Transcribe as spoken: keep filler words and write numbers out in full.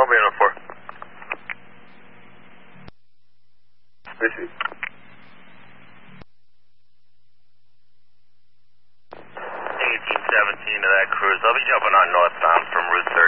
be on four. Receive. eighteen seventeen to that cruise. I'll be jumping on northbound from Route thirty.